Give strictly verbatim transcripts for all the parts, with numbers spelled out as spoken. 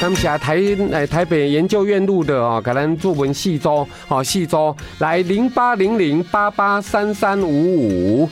感谢台诶台北研究院路的哦，给咱作文细周哦细周来零八零零八八三三五五。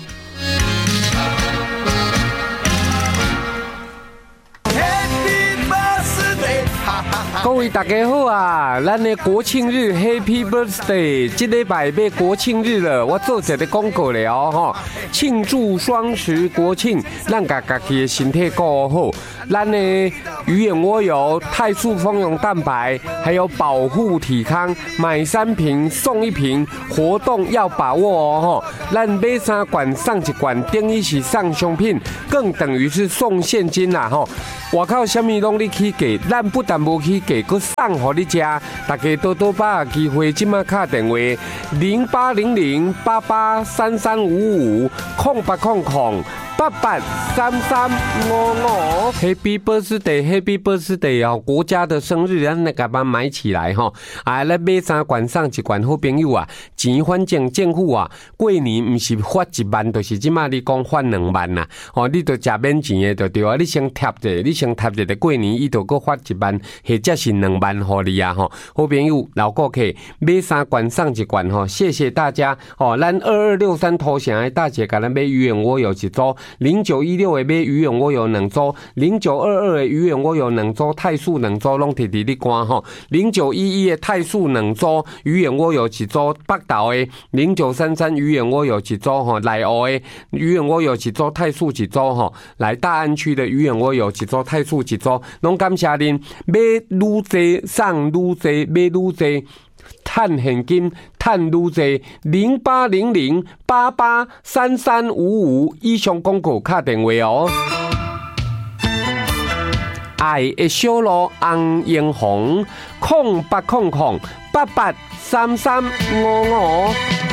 各位大家好啊！咱的国庆日 Happy Birthday， 这礼拜要国庆日了，我做一个广告了哦，庆祝双十国庆，咱家家己的身体顾好。咱的鱼眼蜗油、泰素蜂蛹蛋白，还有保护体康，买三瓶送一瓶，活动要把握哦！咱买三罐送一罐，等于是送商品，更等于是送现金啦吼！外口什么拢你去给，咱不但无去给，佮送互你食，大家多多把握机会，即马打电话零八零零八八三三五五空八空空。八八三三五五 ，Happy Birthday，Happy Birthday 哦！国家的生日，咱来甲它买起来哈！啊，来买三罐送一罐，好朋友啊！钱反正政府啊，过年唔是发一万，就是即马你讲发两万呐！哦，你就食免钱的就对啊！你先贴者，你先贴者的过年，伊就搁发一万，或者是两万互你啊！吼，好朋友老顾客买三罐送一罐吼，谢谢大家！哦，咱二二六三头城的大姐甲咱买鱼眼蜗油一组。零九一六的买鱼眼蜗油两组，零九二二的鱼眼蜗油两组，泰素两组拢摕伫你关吼。零九一一的泰素两组，鱼眼蜗油一组，北投的零九三三鱼眼蜗油一组吼，内湖的鱼眼蜗油一组，泰素一组吼，来大安区的鱼眼蜗油一组，泰素一组，拢感谢恁买愈济送愈济，买愈济。趁现金，趁愈济，零八零零八八三三五五以上广告卡电话哦。爱的小路红艳红，空八空空八八三三五五。